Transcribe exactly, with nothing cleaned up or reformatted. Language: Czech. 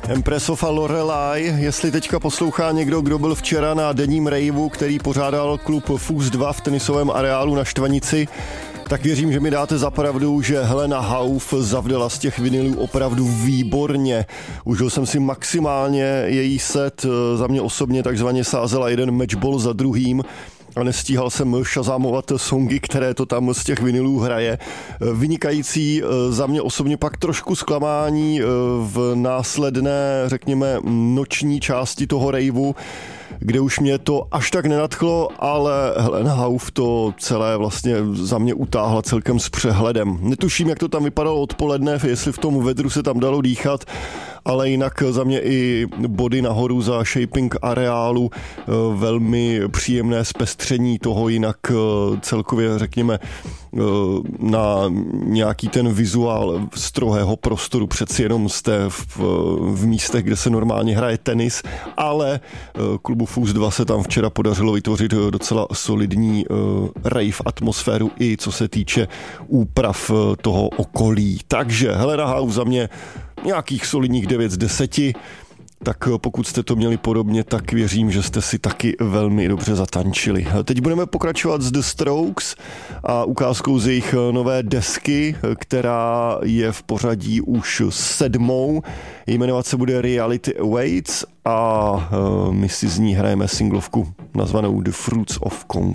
Empress a Lorelei, jestli teďka poslouchá někdo, kdo byl včera na denním rejvu, který pořádal klub Fus dva v tenisovém areálu na Štvanici, tak věřím, že mi dáte za pravdu, že Helena Hauff zavdala z těch vinilů opravdu výborně. Užil jsem si maximálně její set, za mě osobně takzvaně sázela jeden matchball za druhým a nestíhal jsem šazámovat songy, které to tam z těch vinilů hraje. Vynikající, za mě osobně pak trošku zklamání v následné, řekněme, noční části toho rejvu, kde už mě to až tak nenadchlo, ale Helena Hauff to celé vlastně za mě utáhla celkem s přehledem. Netuším, jak to tam vypadalo odpoledne, jestli v tom vedru se tam dalo dýchat, ale jinak za mě i body nahoru za Shaping areálu, velmi příjemné zpestření toho, jinak celkově řekněme na nějaký ten vizuál strohého prostoru, přeci jenom jste v, v místech, kde se normálně hraje tenis, ale klubu Fus dva se tam včera podařilo vytvořit docela solidní rave atmosféru i co se týče úprav toho okolí. Takže Helena Hauff za mě nějakých solidních devět z deseti, tak pokud jste to měli podobně, tak věřím, že jste si taky velmi dobře zatančili. Teď budeme pokračovat s The Strokes a ukázkou z jejich nové desky, která je v pořadí už sedmou. Jmenovat se bude Reality Awaits a my si z ní hrajeme singlovku nazvanou The Fruits of Concord.